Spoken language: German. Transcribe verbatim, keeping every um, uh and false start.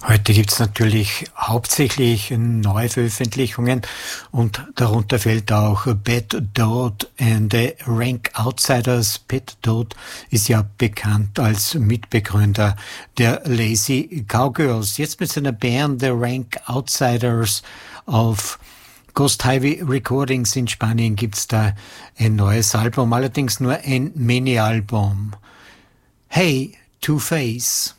Heute gibt's natürlich hauptsächlich Neuveröffentlichungen und darunter fällt auch Bad Dot and the Rank Outsiders. Bad Dot ist ja bekannt als Mitbegründer der Lazy Cowgirls. Jetzt mit seiner Band The Rank Outsiders auf Ghost Highway Recordings in Spanien gibt's da ein neues Album, allerdings nur ein Mini-Album. Hey, Two-Face.